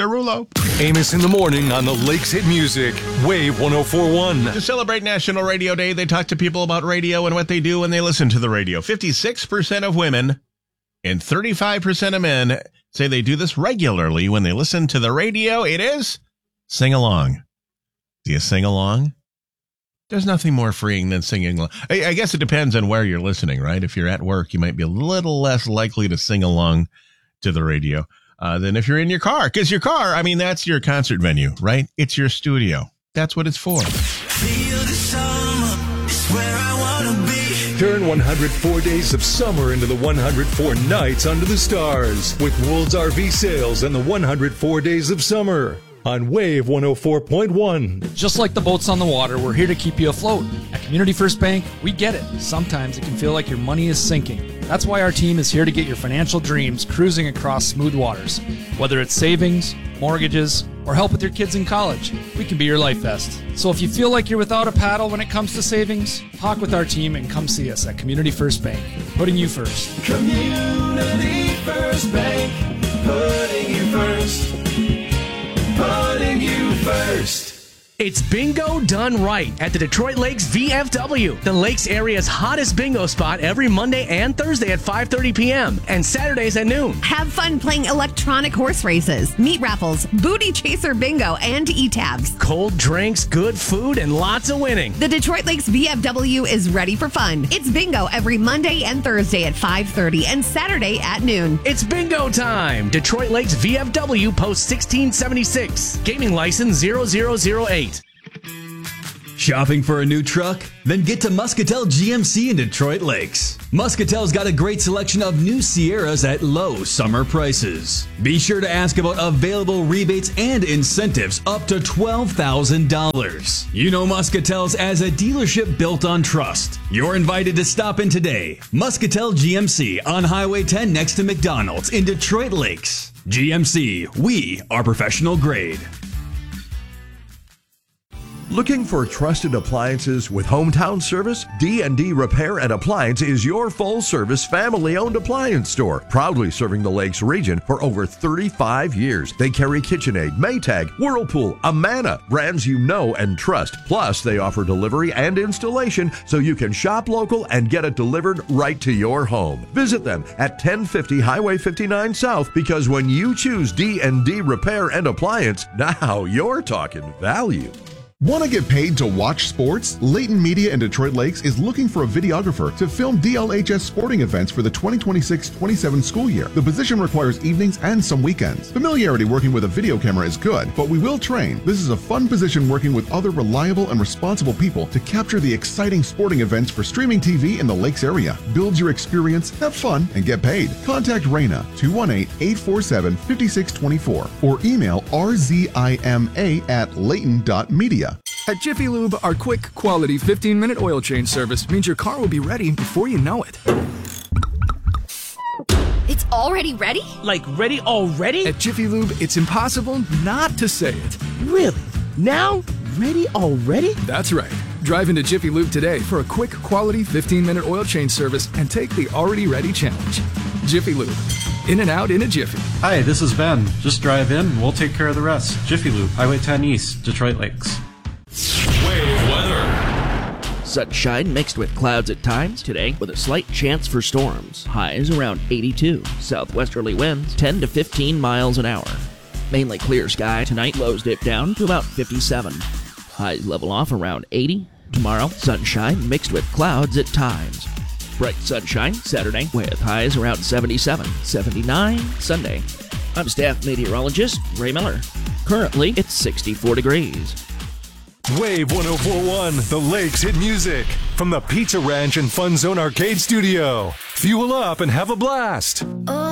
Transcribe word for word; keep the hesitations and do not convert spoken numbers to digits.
Derulo. Amos in the morning on the Lakes Hit Music, Wave one oh four point one. To celebrate National Radio Day, they talk to people about radio and what they do when they listen to the radio. fifty-six percent of women and thirty-five percent of men say they do this regularly when they listen to the radio. It is sing along. Do you sing along? There's nothing more freeing than singing along. I, I guess it depends on where you're listening, right? If you're at work, you might be a little less likely to sing along to the radio uh, than if you're in your car. Because your car, I mean, that's your concert venue, right? It's your studio. That's what it's for. Feel the summer is where I want to be. Turn one hundred four days of summer into the one hundred four nights under the stars with World's R V Sales and the one hundred four days of summer on Wave one oh four point one. Just like the boats on the water, we're here to keep you afloat. At Community First Bank, we get it. Sometimes it can feel like your money is sinking. That's why our team is here to get your financial dreams cruising across smooth waters. Whether it's savings, mortgages, or help with your kids in college, we can be your life vest. So if you feel like you're without a paddle when it comes to savings, talk with our team and come see us at Community First Bank, putting you first. Community First Bank, putting you first. Putting you first. It's bingo done right at the Detroit Lakes V F W, the Lakes area's hottest bingo spot every Monday and Thursday at five thirty p.m. and Saturdays at noon. Have fun playing electronic horse races, meat raffles, booty chaser bingo, and e-tabs. Cold drinks, good food, and lots of winning. The Detroit Lakes V F W is ready for fun. It's bingo every Monday and Thursday at five thirty and Saturday at noon. It's bingo time. Detroit Lakes V F W, Post sixteen seventy-six. Gaming license zero zero zero eight. Shopping for a new truck? Then get to Muscatel G M C in Detroit Lakes. Muscatel's got a great selection of new Sierras at low summer prices. Be sure to ask about available rebates and incentives up to twelve thousand dollars. You know Muscatel's as a dealership built on trust. You're invited to stop in today. Muscatel G M C on Highway ten next to McDonald's in Detroit Lakes. G M C, we are professional grade. Looking for trusted appliances with hometown service? D and D Repair and Appliance is your full-service, family-owned appliance store, proudly serving the Lakes region for over thirty-five years. They carry KitchenAid, Maytag, Whirlpool, Amana, brands you know and trust. Plus, they offer delivery and installation so you can shop local and get it delivered right to your home. Visit them at ten fifty Highway fifty-nine South, because when you choose D and D Repair and Appliance, now you're talking value. Want to get paid to watch sports? Layton Media in Detroit Lakes is looking for a videographer to film D L H S sporting events for the twenty twenty-six twenty-seven school year. The position requires evenings and some weekends. Familiarity working with a video camera is good, but we will train. This is a fun position working with other reliable and responsible people to capture the exciting sporting events for streaming T V in the Lakes area. Build your experience, have fun, and get paid. Contact Raina, two one eight, eight four seven, five six two four, or email r z i m a at layton dot media. At Jiffy Lube, our quick, quality fifteen minute oil change service means your car will be ready before you know it. It's already ready? Like ready already? At Jiffy Lube, it's impossible not to say it. Really? Now? Ready already? That's right. Drive into Jiffy Lube today for a quick, quality fifteen minute oil change service and take the already ready challenge. Jiffy Lube. In and out in a jiffy. Hi, this is Ben. Just drive in, we'll take care of the rest. Jiffy Lube, Highway ten East, Detroit Lakes. Wave weather. Sunshine mixed with clouds at times today with a slight chance for storms. Highs around eighty-two. Southwesterly winds ten to fifteen miles an hour. Mainly clear sky tonight. Lows dip down to about fifty-seven. Highs level off around eighty. Tomorrow, sunshine mixed with clouds at times. Bright sunshine Saturday with highs around seventy-seven, seventy-nine Sunday. I'm staff meteorologist Ray Miller. Currently, it's sixty-four degrees. Wave one oh four point one, the Lakes Hit Music, from the Pizza Ranch and Fun Zone Arcade Studio. Fuel up and have a blast.